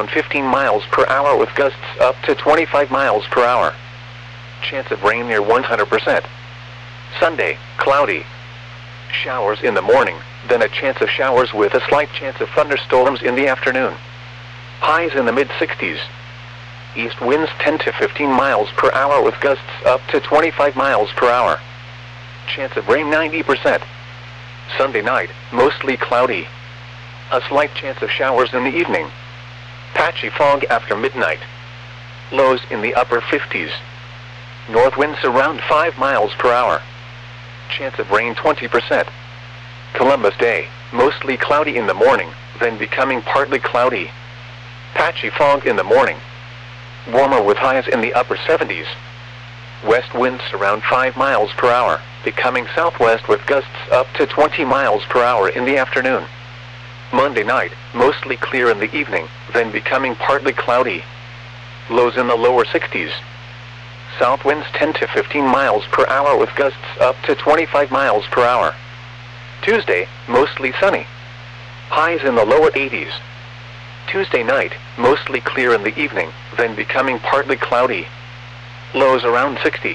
around 15 miles per hour with gusts up to 25 miles per hour. Chance of rain near 100%. Sunday, cloudy. Showers in the morning, then a chance of showers with a slight chance of thunderstorms in the afternoon. Highs in the mid-60s. East winds 10 to 15 miles per hour with gusts up to 25 miles per hour. Chance of rain 90%. Sunday night, mostly cloudy. A slight chance of showers in the evening. Patchy fog after midnight. Lows in the upper 50s. North winds around 5 miles per hour. Chance of rain 20%. Columbus Day, mostly cloudy in the morning, then becoming partly cloudy. Patchy fog in the morning. Warmer with highs in the upper 70s. West winds around 5 miles per hour, becoming southwest with gusts up to 20 miles per hour in the afternoon. Monday night, mostly clear in the evening, then becoming partly cloudy. Lows in the lower 60s. South winds 10 to 15 miles per hour with gusts up to 25 miles per hour. Tuesday, mostly sunny. Highs in the lower 80s. Tuesday night, mostly clear in the evening, then becoming partly cloudy. Lows around 60.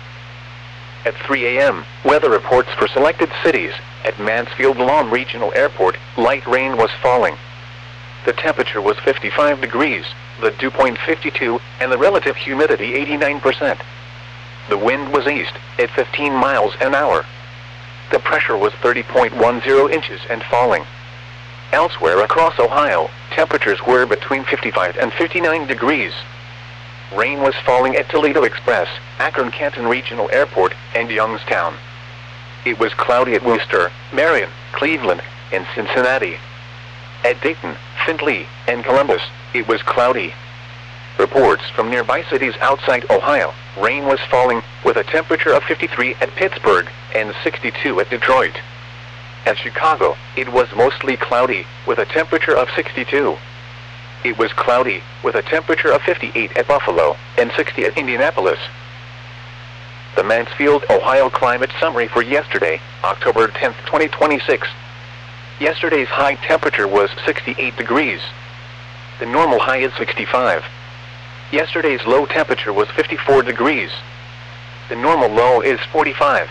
At 3 a.m., weather reports for selected cities. At Mansfield Lawn Regional Airport, light rain was falling. The temperature was 55 degrees, the dew point 52, and the relative humidity 89%. The wind was east, at 15 miles an hour. The pressure was 30.10 inches and falling. Elsewhere across Ohio, temperatures were between 55 and 59 degrees. Rain was falling at Toledo Express, Akron-Canton Regional Airport, and Youngstown. It was cloudy at Worcester, Marion, Cleveland, and Cincinnati. At Dayton, Findlay, and Columbus, it was cloudy. Reports from nearby cities outside Ohio, rain was falling, with a temperature of 53 at Pittsburgh and 62 at Detroit. At Chicago, it was mostly cloudy, with a temperature of 62. It was cloudy, with a temperature of 58 at Buffalo and 60 at Indianapolis. The Mansfield, Ohio climate summary for yesterday, October 10, 2026. Yesterday's high temperature was 68 degrees. The normal high is 65. Yesterday's low temperature was 54 degrees. The normal low is 45.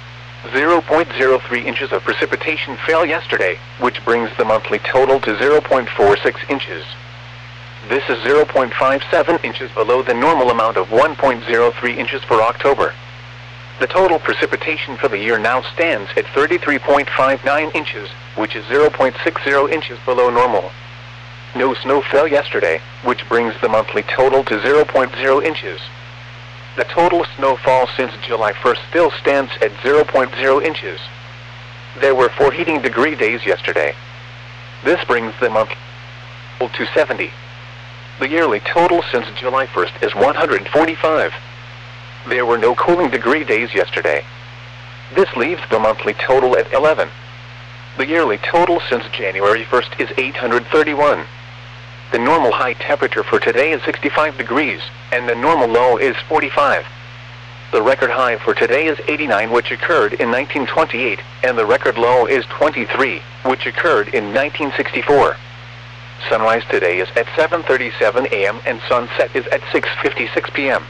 0.03 inches of precipitation fell yesterday, which brings the monthly total to 0.46 inches. This is 0.57 inches below the normal amount of 1.03 inches for October. The total precipitation for the year now stands at 33.59 inches, which is 0.60 inches below normal. No snow fell yesterday, which brings the monthly total to 0.0 inches. The total snowfall since July 1st still stands at 0.0 inches. There were 4 heating degree days yesterday. This brings the monthly total to 70. The yearly total since July 1st is 145. There were no cooling degree days yesterday. This leaves the monthly total at 11. The yearly total since January 1st is 831. The normal high temperature for today is 65 degrees, and the normal low is 45. The record high for today is 89, which occurred in 1928, and the record low is 23, which occurred in 1964. Sunrise today is at 7:37 a.m. and sunset is at 6:56 p.m.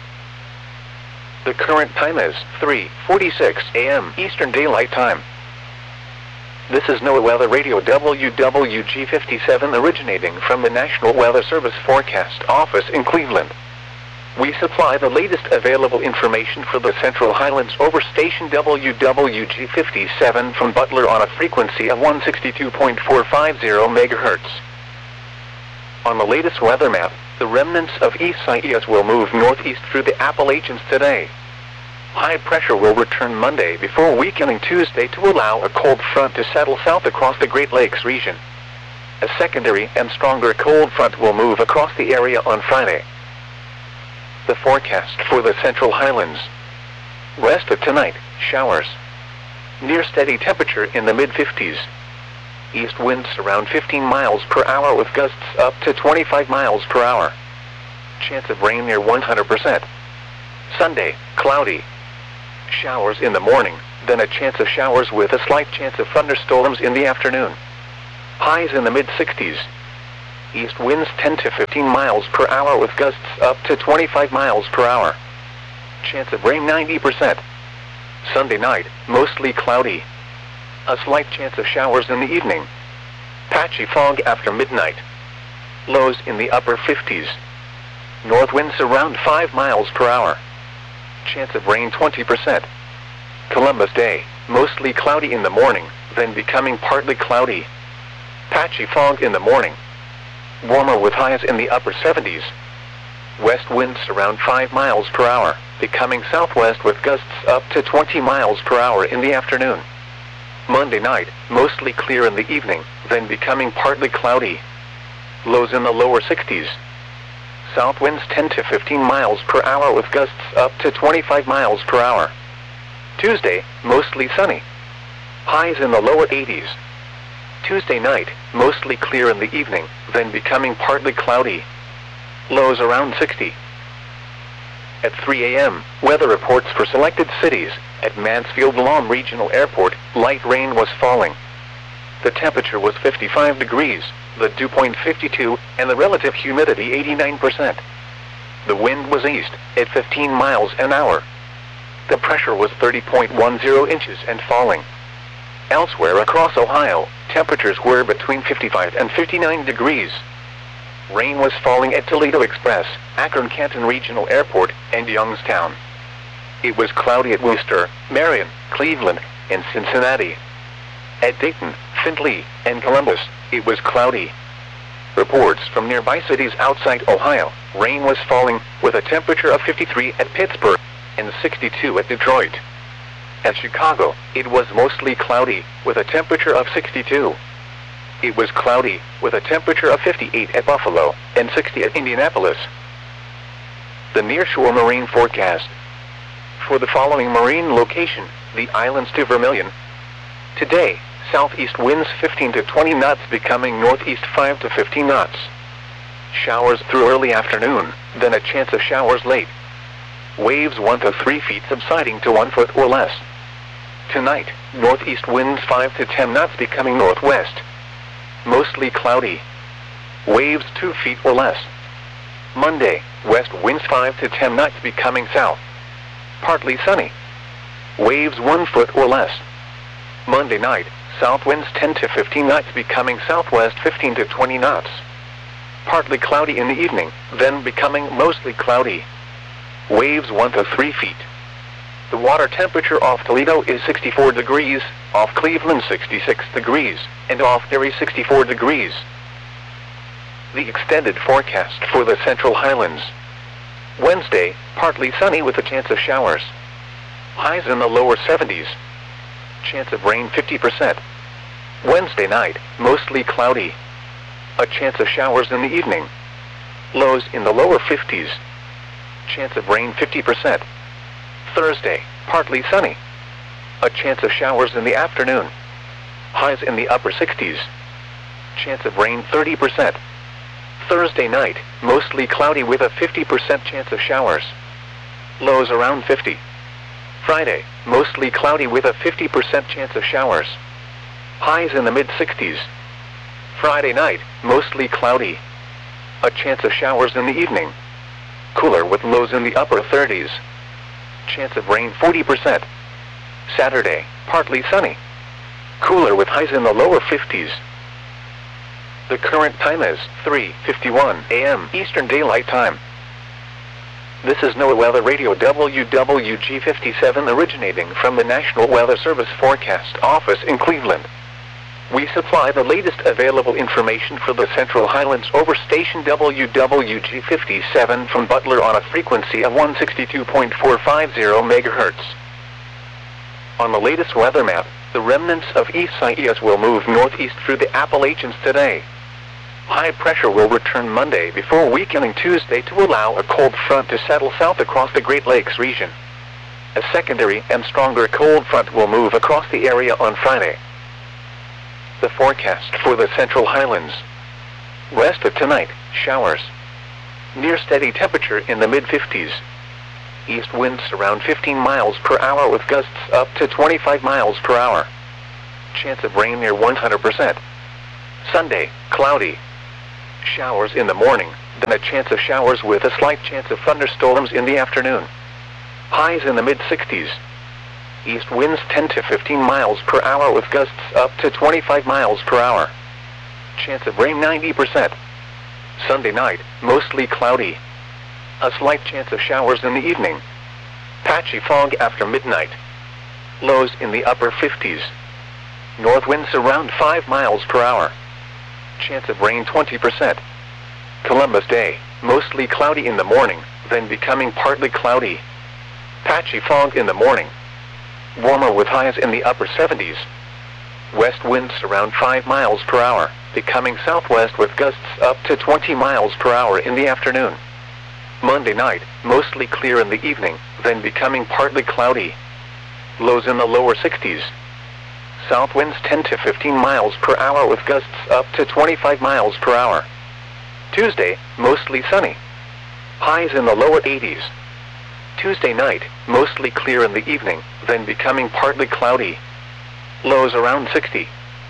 The current time is 3:46 a.m. Eastern Daylight Time. This is NOAA Weather Radio WWG57 originating from the National Weather Service Forecast Office in Cleveland. We supply the latest available information for the Central Highlands over station WWG57 from Butler on a frequency of 162.450 MHz. On the latest weather map, the remnants of Isaias will move northeast through the Appalachians today. High pressure will return Monday before weakening Tuesday to allow a cold front to settle south across the Great Lakes region. A secondary and stronger cold front will move across the area on Friday. The forecast for the Central Highlands. West of tonight, showers. Near steady temperature in the mid-50s. East winds around 15 miles per hour with gusts up to 25 miles per hour. Chance of rain near 100%. Sunday, cloudy. Showers in the morning, then a chance of showers with a slight chance of thunderstorms in the afternoon. Highs in the mid-60s. East winds 10 to 15 miles per hour with gusts up to 25 miles per hour. Chance of rain 90%. Sunday night, mostly cloudy. A slight chance of showers in the evening. Patchy fog after midnight. Lows in the upper 50s. North winds around 5 miles per hour. Chance of rain 20%. Columbus Day, mostly cloudy in the morning, then becoming partly cloudy. Patchy fog in the morning. Warmer with highs in the upper 70s. West winds around 5 miles per hour, becoming southwest with gusts up to 20 miles per hour in the afternoon. Monday night, mostly clear in the evening, then becoming partly cloudy. Lows in the lower 60s. South winds 10 to 15 miles per hour with gusts up to 25 miles per hour. Tuesday, mostly sunny. Highs in the lower 80s. Tuesday night, mostly clear in the evening, then becoming partly cloudy. Lows around 60. At 3 a.m., weather reports for selected cities. At Mansfield-Lom Regional Airport, light rain was falling. The temperature was 55 degrees, the dew point 52, and the relative humidity 89%. The wind was east, at 15 miles an hour. The pressure was 30.10 inches and falling. Elsewhere across Ohio, temperatures were between 55 and 59 degrees. Rain was falling at Toledo Express, Akron-Canton Regional Airport, and Youngstown. It was cloudy at Worcester, Marion, Cleveland, and Cincinnati. At Dayton, Findlay, and Columbus, it was cloudy. Reports from nearby cities outside Ohio, rain was falling, with a temperature of 53 at Pittsburgh, and 62 at Detroit. At Chicago, it was mostly cloudy, with a temperature of 62. It was cloudy, with a temperature of 58 at Buffalo, and 60 at Indianapolis. The nearshore marine forecast. For the following marine location, the islands to Vermilion. Today, southeast winds 15 to 20 knots becoming northeast 5 to 15 knots. Showers through early afternoon, then a chance of showers late. Waves 1 to 3 feet subsiding to 1 foot or less. Tonight, northeast winds 5 to 10 knots becoming northwest. Mostly cloudy. Waves 2 feet or less. Monday, west winds 5 to 10 knots becoming south. Partly sunny. Waves 1 foot or less. Monday night, south winds 10 to 15 knots becoming southwest 15 to 20 knots. Partly cloudy in the evening, then becoming mostly cloudy. Waves 1 to 3 feet. The water temperature off Toledo is 64 degrees, off Cleveland 66 degrees, and off Erie 64 degrees. The extended forecast for the Central Highlands. Wednesday, partly sunny with a chance of showers. Highs in the lower 70s. Chance of rain 50%. Wednesday night, mostly cloudy. A chance of showers in the evening. Lows in the lower 50s. Chance of rain 50%. Thursday, partly sunny. A chance of showers in the afternoon. Highs in the upper 60s. Chance of rain 30%. Thursday night, mostly cloudy with a 50% chance of showers. Lows around 50. Friday, mostly cloudy with a 50% chance of showers. Highs in the mid-60s. Friday night, mostly cloudy. A chance of showers in the evening. Cooler with lows in the upper 30s. Chance of rain 40%. Saturday, partly sunny. Cooler with highs in the lower 50s. The current time is 3:51 a.m. Eastern Daylight Time. This is NOAA Weather Radio WWG57 originating from the National Weather Service Forecast Office in Cleveland. We supply the latest available information for the Central Highlands over station WWG57 from Butler on a frequency of 162.450 MHz. On the latest weather map, the remnants of Isaias will move northeast through the Appalachians today. High pressure will return Monday before weakening Tuesday to allow a cold front to settle south across the Great Lakes region. A secondary and stronger cold front will move across the area on Friday. The forecast for the Central Highlands. West of tonight, showers. Near steady temperature in the mid-50s. East winds around 15 miles per hour with gusts up to 25 miles per hour. Chance of rain near 100%. Sunday, cloudy. Showers in the morning, then a chance of showers with a slight chance of thunderstorms in the afternoon. Highs in the mid-60s. East winds 10 to 15 miles per hour with gusts up to 25 miles per hour. Chance of rain 90%. Sunday night, mostly cloudy. A slight chance of showers in the evening. Patchy fog after midnight. Lows in the upper 50s. North winds around 5 miles per hour. Chance of rain 20%. Columbus Day, mostly cloudy in the morning, then becoming partly cloudy. Patchy fog in the morning. Warmer with highs in the upper 70s. West winds around 5 miles per hour, becoming southwest with gusts up to 20 miles per hour in the afternoon. Monday night, mostly clear in the evening, then becoming partly cloudy. Lows in the lower 60s. South winds 10 to 15 miles per hour with gusts up to 25 miles per hour. Tuesday, mostly sunny. Highs in the lower 80s. Tuesday night, mostly clear in the evening, then becoming partly cloudy. Lows around 60.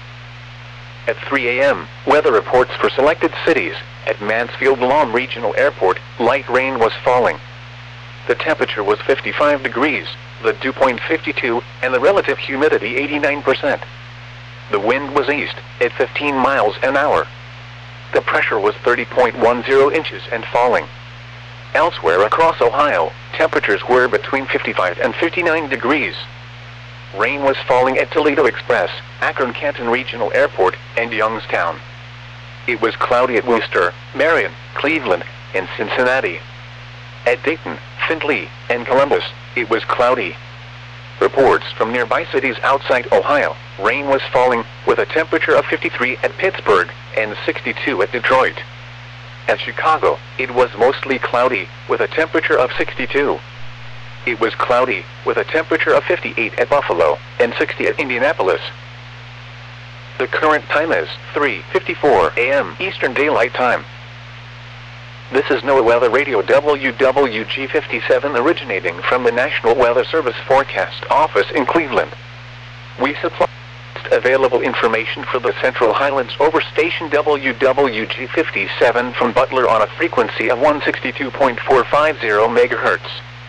At 3 a.m., weather reports for selected cities. At Mansfield Lawn Regional Airport, light rain was falling. The temperature was 55 degrees, the dew point 52, and the relative humidity 89%. The wind was east, at 15 miles an hour. The pressure was 30.10 inches and falling. Elsewhere across Ohio, temperatures were between 55 and 59 degrees. Rain was falling at Toledo Express, Akron-Canton Regional Airport, and Youngstown. It was cloudy at Worcester, Marion, Cleveland, and Cincinnati. At Dayton, Findlay, and Columbus, it was cloudy. Reports from nearby cities outside Ohio, rain was falling, with a temperature of 53 at Pittsburgh and 62 at Detroit. At Chicago, it was mostly cloudy, with a temperature of 62. It was cloudy, with a temperature of 58 at Buffalo and 60 at Indianapolis. The current time is 3:54 a.m. Eastern Daylight Time. This is NOAA Weather Radio WWG57 originating from the National Weather Service Forecast Office in Cleveland. We supply available information for the Central Highlands over station WWG57 from Butler on a frequency of 162.450 MHz.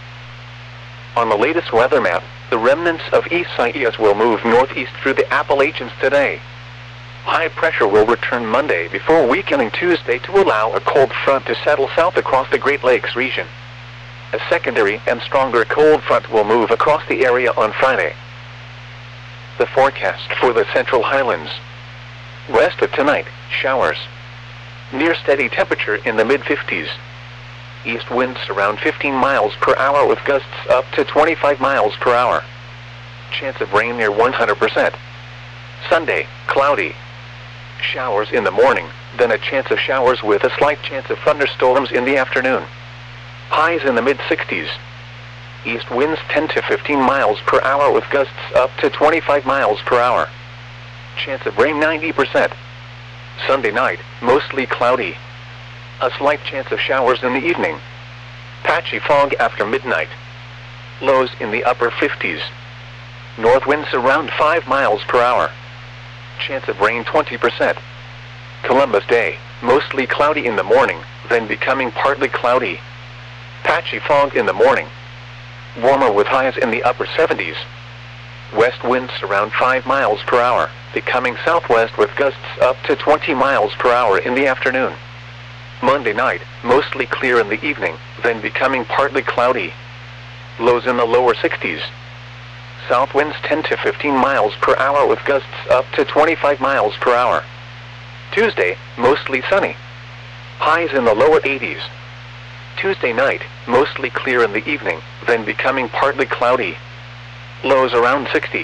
On the latest weather map, the remnants of Isaias will move northeast through the Appalachians today. High pressure will return Monday before weakening Tuesday to allow a cold front to settle south across the Great Lakes region. A secondary and stronger cold front will move across the area on Friday. The forecast for the Central Highlands. West of tonight, showers. Near steady temperature in the mid-50s. East winds around 15 miles per hour with gusts up to 25 miles per hour. Chance of rain near 100%. Sunday, cloudy. Showers in the morning, then a chance of showers with a slight chance of thunderstorms in the afternoon. Highs in the mid-60s. East winds 10 to 15 miles per hour with gusts up to 25 miles per hour. Chance of rain 90%. Sunday night, mostly cloudy. A slight chance of showers in the evening. Patchy fog after midnight. Lows in the upper 50s. North winds around 5 miles per hour. Chance of rain 20%. Columbus Day, mostly cloudy in the morning, then becoming partly cloudy. Patchy fog in the morning. Warmer with highs in the upper 70s. West winds around 5 miles per hour, becoming southwest with gusts up to 20 miles per hour in the afternoon. Monday night, mostly clear in the evening, then becoming partly cloudy. Lows in the lower 60s. South winds 10 to 15 miles per hour with gusts up to 25 miles per hour. Tuesday, mostly sunny. Highs in the lower 80s. Tuesday night, mostly clear in the evening, then becoming partly cloudy. Lows around 60.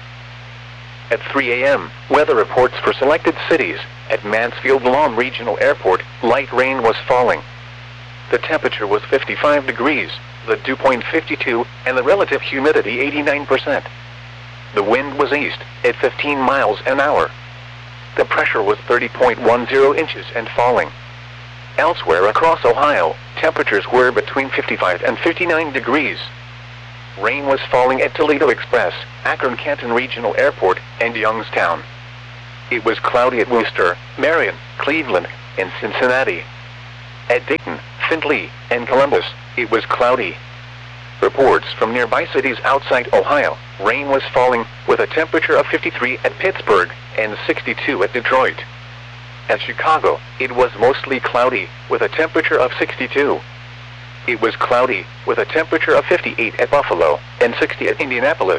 At 3 a.m., weather reports for selected cities. At Mansfield Lawn Regional Airport, light rain was falling. The temperature was 55 degrees, the dew point 52, and the relative humidity 89%. The wind was east, at 15 miles an hour. The pressure was 30.10 inches and falling. Elsewhere across Ohio, temperatures were between 55 and 59 degrees. Rain was falling at Toledo Express, Akron-Canton Regional Airport, and Youngstown. It was cloudy at Worcester, Marion, Cleveland, in Cincinnati. At Dayton, Findlay, and Columbus, it was cloudy. Reports from nearby cities outside Ohio, rain was falling, with a temperature of 53 at Pittsburgh and 62 at Detroit. At Chicago, it was mostly cloudy, with a temperature of 62. It was cloudy, with a temperature of 58 at Buffalo and 60 at Indianapolis.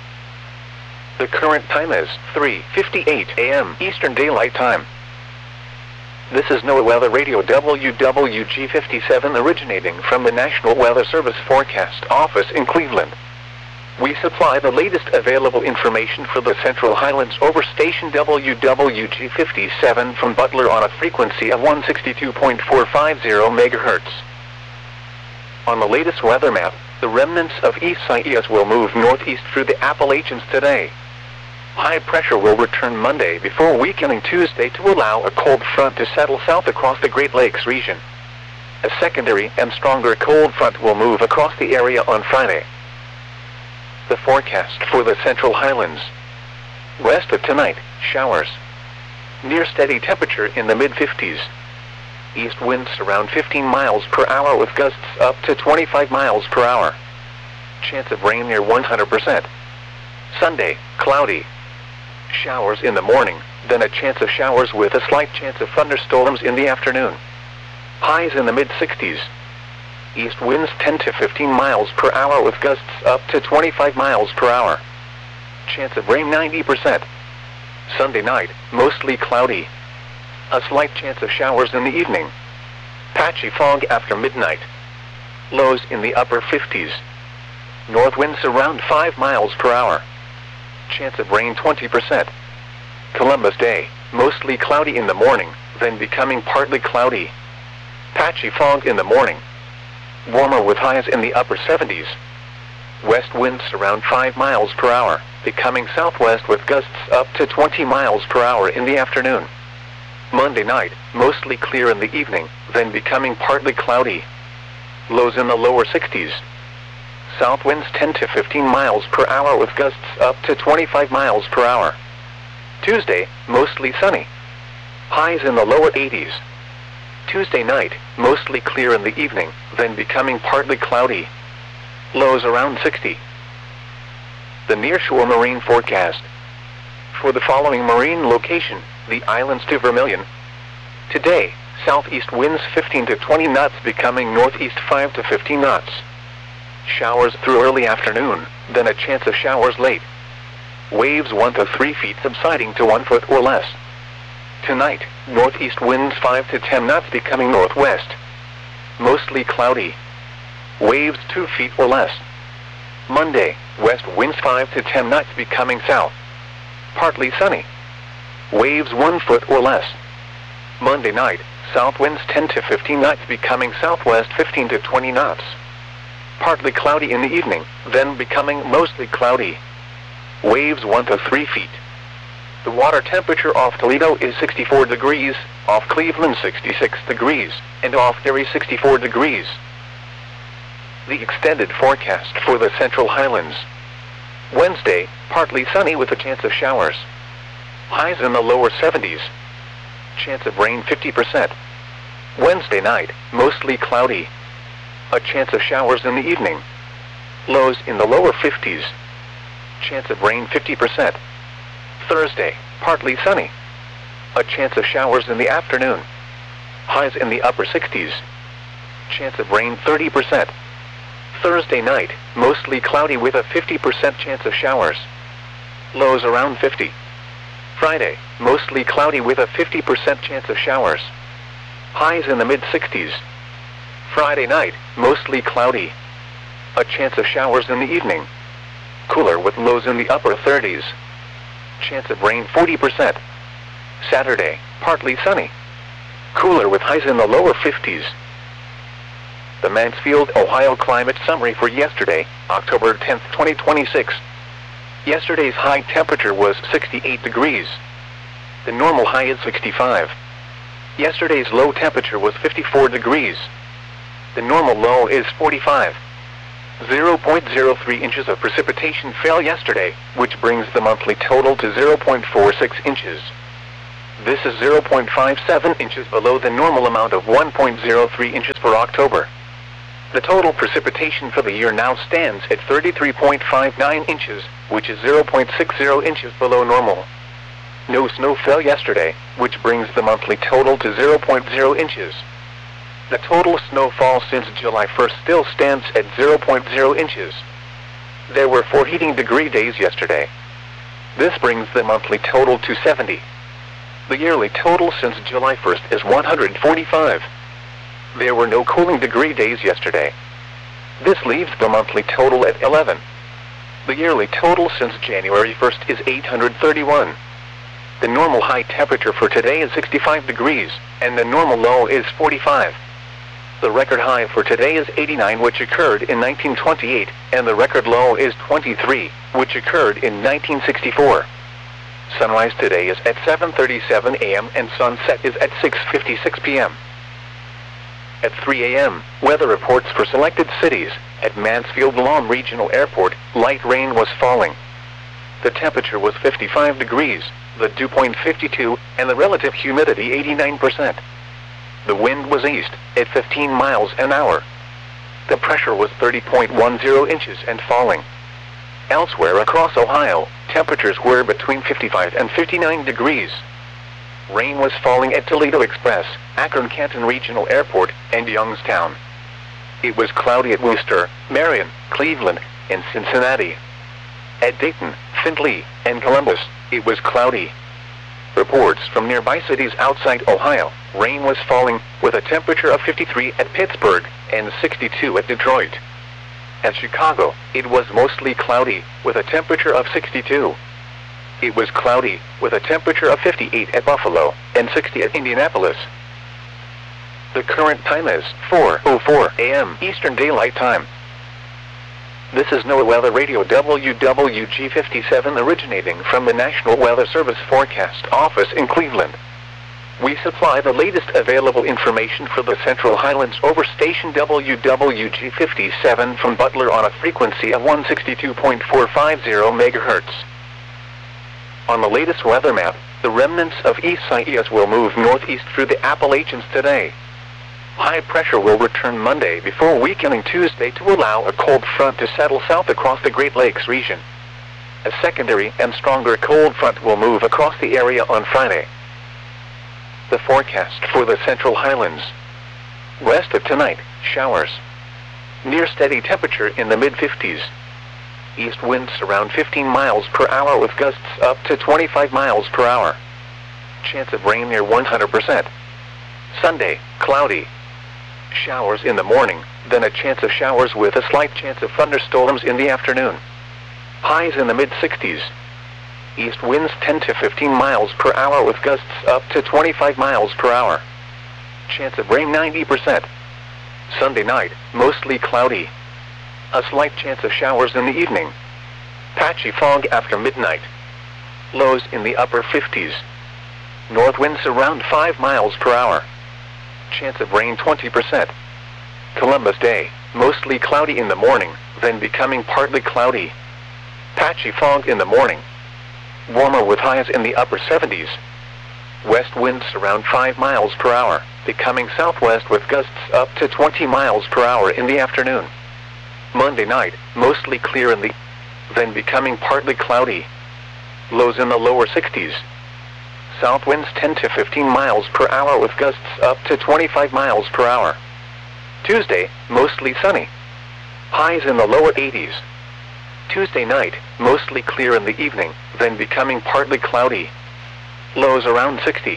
The current time is 3:58 a.m. Eastern Daylight Time. This is NOAA Weather Radio WWG57 originating from the National Weather Service Forecast Office in Cleveland. We supply the latest available information for the Central Highlands over station WWG57 from Butler on a frequency of 162.450 MHz. On the latest weather map, the remnants of Isaias will move northeast through the Appalachians today. High pressure will return Monday before weakening Tuesday to allow a cold front to settle south across the Great Lakes region. A secondary and stronger cold front will move across the area on Friday. The forecast for the Central Highlands. West of tonight, showers. Near steady temperature in the mid-50s. East winds around 15 miles per hour with gusts up to 25 miles per hour. Chance of rain near 100%. Sunday, cloudy. Showers in the morning, then a chance of showers with a slight chance of thunderstorms in the afternoon. Highs in the mid-60s. East winds 10 to 15 miles per hour with gusts up to 25 miles per hour. Chance of rain 90%. Sunday night, mostly cloudy. A slight chance of showers in the evening. Patchy fog after midnight. Lows in the upper 50s. North winds around 5 miles per hour. Chance of rain 20%. Columbus Day, mostly cloudy in the morning, then becoming partly cloudy. Patchy fog in the morning. Warmer with highs in the upper 70s. West winds around 5 miles per hour, becoming southwest with gusts up to 20 miles per hour in the afternoon. Monday night, mostly clear in the evening, then becoming partly cloudy. Lows in the lower 60s. South winds 10 to 15 miles per hour with gusts up to 25 miles per hour. Tuesday, mostly sunny. Highs in the lower 80s. Tuesday night, mostly clear in the evening, then becoming partly cloudy. Lows around 60. The nearshore marine forecast. For the following marine location, the islands to Vermilion. Today, southeast winds 15 to 20 knots becoming northeast 5 to 15 knots. Showers through early afternoon, then a chance of showers late. Waves 1 to 3 feet subsiding to 1 foot or less. Tonight, northeast winds 5 to 10 knots becoming northwest. Mostly cloudy. Waves 2 feet or less. Monday, west winds 5 to 10 knots becoming south. Partly sunny. Waves 1 foot or less. Monday night, south winds 10 to 15 knots becoming southwest 15 to 20 knots. Partly cloudy in the evening, then becoming mostly cloudy. Waves 1 to 3 feet. The water temperature off Toledo is 64 degrees, off Cleveland 66 degrees, and off Erie 64 degrees. The extended forecast for the Central Highlands. Wednesday, partly sunny with a chance of showers. Highs in the lower 70s. Chance of rain 50%. Wednesday night, mostly cloudy. A chance of showers in the evening. Lows in the lower 50s. Chance of rain 50%. Thursday, partly sunny. A chance of showers in the afternoon. Highs in the upper 60s. Chance of rain 30%. Thursday night, mostly cloudy with a 50% chance of showers. Lows around 50. Friday, mostly cloudy with a 50% chance of showers. Highs in the mid-60s. Friday night, mostly cloudy. A chance of showers in the evening. Cooler with lows in the upper 30s. Chance of rain 40%. Saturday, partly sunny. Cooler with highs in the lower 50s. The Mansfield, Ohio climate summary for yesterday, October 10, 2026. Yesterday's high temperature was 68 degrees. The normal high is 65. Yesterday's low temperature was 54 degrees. The normal low is 45. 0.03 inches of precipitation fell yesterday, which brings the monthly total to 0.46 inches. This is 0.57 inches below the normal amount of 1.03 inches for October. The total precipitation for the year now stands at 33.59 inches, which is 0.60 inches below normal. No snow fell yesterday, which brings the monthly total to 0.0 inches. The total snowfall since July 1st still stands at 0.0 inches. There were 4 heating degree days yesterday. This brings the monthly total to 70. The yearly total since July 1st is 145. There were no cooling degree days yesterday. This leaves the monthly total at 11. The yearly total since January 1st is 831. The normal high temperature for today is 65 degrees, and the normal low is 45. The record high for today is 89, which occurred in 1928, and the record low is 23, which occurred in 1964. Sunrise today is at 7:37 a.m. and sunset is at 6:56 p.m. At 3 a.m., weather reports for selected cities. At Mansfield Lawn Regional Airport, light rain was falling. The temperature was 55 degrees, the dew point 52, and the relative humidity 89%. The wind was east, at 15 miles an hour. The pressure was 30.10 inches and falling. Elsewhere across Ohio, temperatures were between 55 and 59 degrees. Rain was falling at Toledo Express, Akron-Canton Regional Airport, and Youngstown. It was cloudy at Worcester, Marion, Cleveland, and Cincinnati. At Dayton, Findlay, and Columbus, it was cloudy. Reports from nearby cities outside Ohio, rain was falling, with a temperature of 53 at Pittsburgh and 62 at Detroit. At Chicago, it was mostly cloudy, with a temperature of 62. It was cloudy, with a temperature of 58 at Buffalo and 60 at Indianapolis. The current time is 4:04 a.m. Eastern Daylight Time. This is NOAA Weather Radio WWG57 originating from the National Weather Service Forecast Office in Cleveland. We supply the latest available information for the Central Highlands over station WWG57 from Butler on a frequency of 162.450 MHz. On the latest weather map, the remnants of Isaias will move northeast through the Appalachians today. High pressure will return Monday before weakening Tuesday to allow a cold front to settle south across the Great Lakes region. A secondary and stronger cold front will move across the area on Friday. The forecast for the Central Highlands. West of tonight, showers. Near steady temperature in the mid-50s. East winds around 15 miles per hour with gusts up to 25 miles per hour. Chance of rain near 100%. Sunday, cloudy. Showers in the morning, then a chance of showers with a slight chance of thunderstorms in the afternoon. Highs in the mid-60s. East winds 10 to 15 miles per hour with gusts up to 25 miles per hour. Chance of rain 90%. Sunday night, mostly cloudy. A slight chance of showers in the evening. Patchy fog after midnight. Lows in the upper 50s. North winds around 5 miles per hour. Chance of rain 20%. Columbus Day, mostly cloudy in the morning, then becoming partly cloudy. Patchy fog in the morning. Warmer with highs in the upper 70s. West winds around 5 miles per hour, becoming southwest with gusts up to 20 miles per hour in the afternoon. Monday night, mostly clear in the, then becoming partly cloudy. Lows in the lower 60s. South winds 10 to 15 miles per hour with gusts up to 25 miles per hour. Tuesday, mostly sunny. Highs in the lower 80s. Tuesday night, mostly clear in the evening, then becoming partly cloudy. Lows around 60.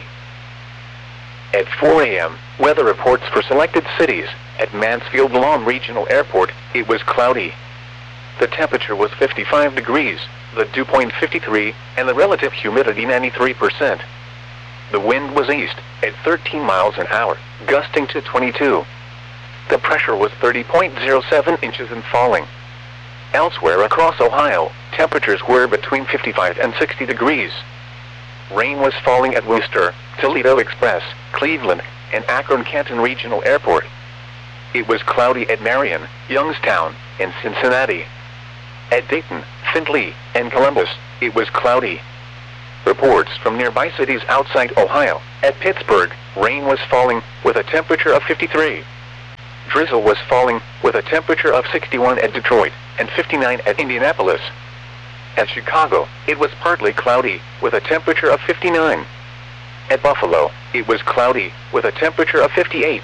At 4 a.m., weather reports for selected cities. At Mansfield Lawn Regional Airport, it was cloudy. The temperature was 55 degrees, the dew point 53, and the relative humidity 93%. The wind was east, at 13 miles an hour, gusting to 22. The pressure was 30.07 inches and falling. Elsewhere across Ohio, temperatures were between 55 and 60 degrees. Rain was falling at Worcester, Toledo Express, Cleveland, and Akron-Canton Regional Airport. It was cloudy at Marion, Youngstown, and Cincinnati. At Dayton, Findlay, and Columbus, it was cloudy. Reports from nearby cities outside Ohio. At Pittsburgh, rain was falling with a temperature of 53. Drizzle was falling with a temperature of 61 at Detroit and 59 at Indianapolis. At Chicago, it was partly cloudy with a temperature of 59. At Buffalo, it was cloudy with a temperature of 58.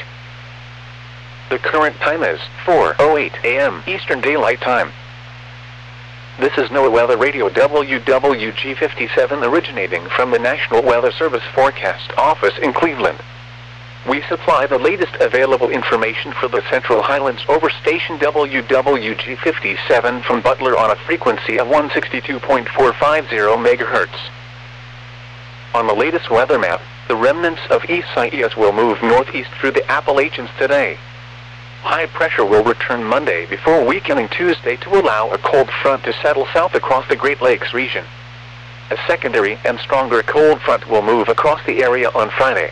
The current time is 4:08 a.m. Eastern Daylight Time. This is NOAA Weather Radio WWG57 originating from the National Weather Service Forecast Office in Cleveland. We supply the latest available information for the Central Highlands over station WWG57 from Butler on a frequency of 162.450 MHz. On the latest weather map, the remnants of Isaias will move northeast through the Appalachians today. High pressure will return Monday before weakening Tuesday to allow a cold front to settle south across the Great Lakes region. A secondary and stronger cold front will move across the area on Friday.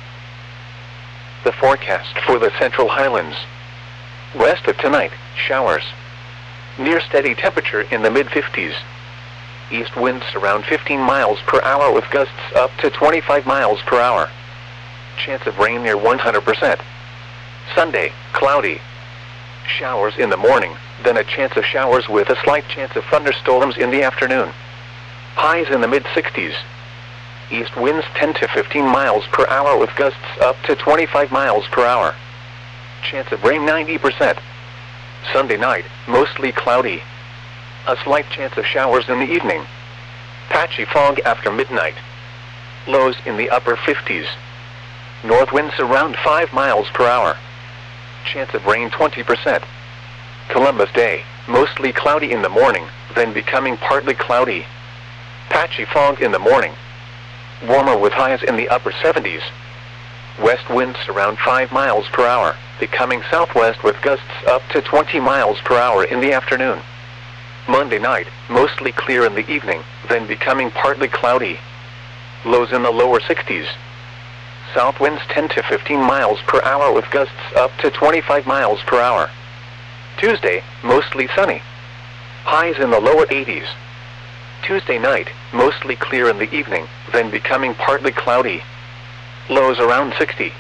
The forecast for the Central Highlands. West of tonight, showers. Near steady temperature in the mid-50s. East winds around 15 miles per hour with gusts up to 25 miles per hour. Chance of rain near 100%. Sunday, cloudy. Showers in the morning, then a chance of showers with a slight chance of thunderstorms in the afternoon. Highs in the mid-60s. East winds 10 to 15 miles per hour with gusts up to 25 miles per hour. Chance of rain 90%. Sunday night, mostly cloudy. A slight chance of showers in the evening. Patchy fog after midnight. Lows in the upper 50s. North winds around 5 miles per hour. Chance of rain 20%. Columbus Day, mostly cloudy in the morning, then becoming partly cloudy. Patchy fog in the morning. Warmer with highs in the upper 70s. West winds around 5 miles per hour, becoming southwest with gusts up to 20 miles per hour in the afternoon. Monday night, mostly clear in the evening, then becoming partly cloudy. Lows in the lower 60s. South winds 10 to 15 miles per hour with gusts up to 25 miles per hour. Tuesday, mostly sunny. Highs in the lower 80s. Tuesday night, mostly clear in the evening, then becoming partly cloudy. Lows around 60.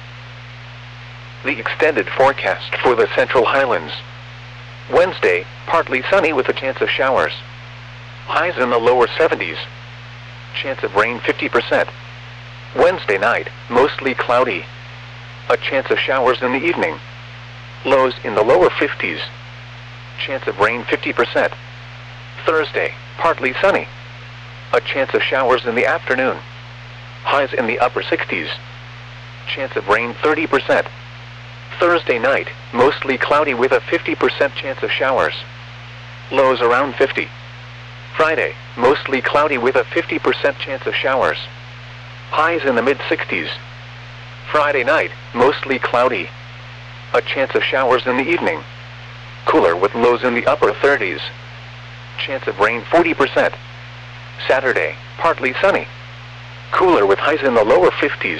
The extended forecast for the Central Highlands. Wednesday, partly sunny with a chance of showers. Highs in the lower 70s. Chance of rain 50%. Wednesday night, mostly cloudy. A chance of showers in the evening. Lows in the lower 50s. Chance of rain 50%. Thursday, partly sunny. A chance of showers in the afternoon. Highs in the upper 60s. Chance of rain 30%. Thursday night, mostly cloudy with a 50% chance of showers. Lows around 50. Friday, mostly cloudy with a 50% chance of showers. Highs in the mid-60s. Friday night, mostly cloudy. A chance of showers in the evening. Cooler with lows in the upper 30s. Chance of rain 40%. Saturday, partly sunny. Cooler with highs in the lower 50s.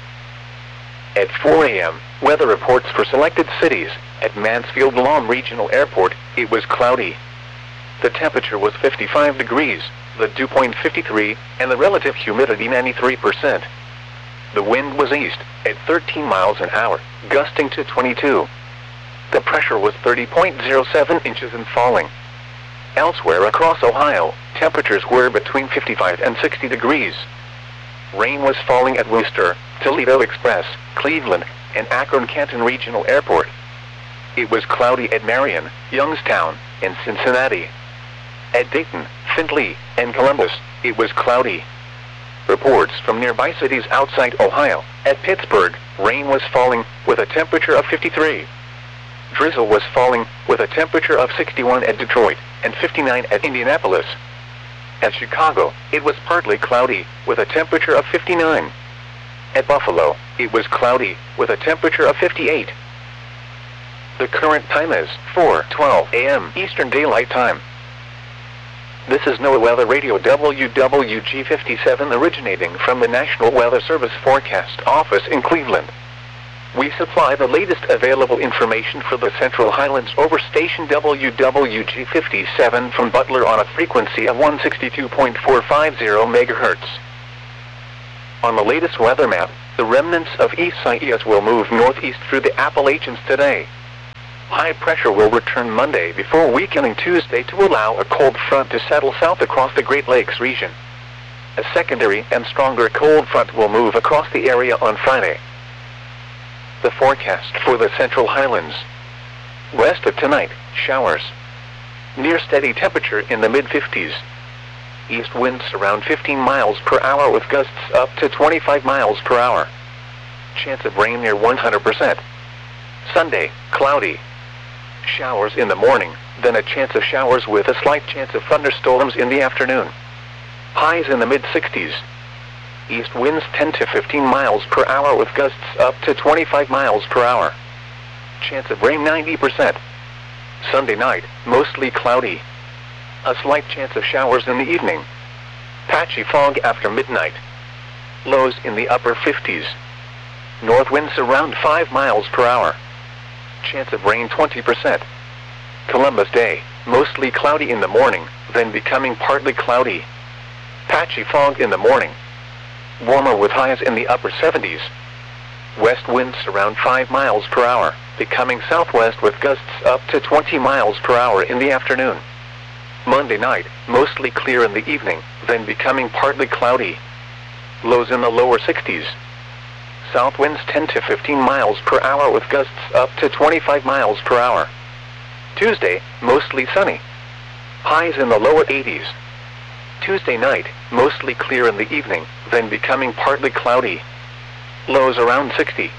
At 4 a.m., weather reports for selected cities. At Mansfield Lahm Regional Airport, it was cloudy. The temperature was 55 degrees, the dew point 53, and the relative humidity 93%. The wind was east, at 13 miles an hour, gusting to 22. The pressure was 30.07 inches and falling. Elsewhere across Ohio, temperatures were between 55 and 60 degrees. Rain was falling at Worcester, Toledo Express, Cleveland, and Akron-Canton Regional Airport. It was cloudy at Marion, Youngstown, and Cincinnati. At Dayton, Findlay, and Columbus, it was cloudy. Reports from nearby cities outside Ohio. At Pittsburgh, rain was falling with a temperature of 53. Drizzle was falling with a temperature of 61 at Detroit and 59 at Indianapolis. At Chicago, it was partly cloudy with a temperature of 59. At Buffalo, it was cloudy with a temperature of 58. The current time is 4:12 a.m. Eastern Daylight Time. This is NOAA Weather Radio WWG57 originating from the National Weather Service Forecast Office in Cleveland. We supply the latest available information for the Central Highlands over station WWG57 from Butler on a frequency of 162.450 MHz. On the latest weather map, the remnants of Isaias will move northeast through the Appalachians today. High pressure will return Monday before weakening Tuesday to allow a cold front to settle south across the Great Lakes region. A secondary and stronger cold front will move across the area on Friday. The forecast for the Central Highlands. West of tonight, showers. Near steady temperature in the mid-50s. East winds around 15 miles per hour with gusts up to 25 miles per hour. Chance of rain near 100%. Sunday, cloudy. Showers in the morning, then a chance of showers with a slight chance of thunderstorms in the afternoon. Highs in the mid-60s. East winds 10 to 15 miles per hour with gusts up to 25 miles per hour. Chance of rain 90%. Sunday night, mostly cloudy. A slight chance of showers in the evening. Patchy fog after midnight. Lows in the upper 50s. North winds around 5 miles per hour. Chance of rain 20%. Columbus Day, mostly cloudy in the morning, then becoming partly cloudy. Patchy fog in the morning. Warmer with highs in the upper 70s. West winds around 5 miles per hour, becoming southwest with gusts up to 20 miles per hour in the afternoon. Monday night, mostly clear in the evening, then becoming partly cloudy. Lows in the lower 60s. South winds 10 to 15 miles per hour with gusts up to 25 miles per hour. Tuesday, mostly sunny. Highs in the lower 80s. Tuesday night, mostly clear in the evening, then becoming partly cloudy. Lows around 60.